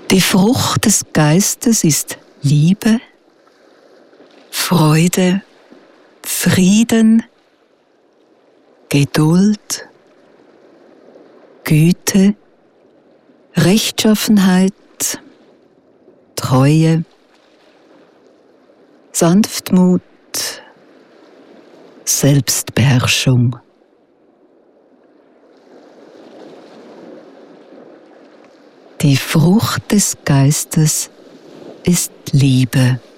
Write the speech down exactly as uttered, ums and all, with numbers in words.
Die Frucht des Geistes ist Liebe, Freude, Frieden, Geduld, Güte, Rechtschaffenheit, Treue, Sanftmut, Selbstbeherrschung. Die Frucht des Geistes ist Liebe.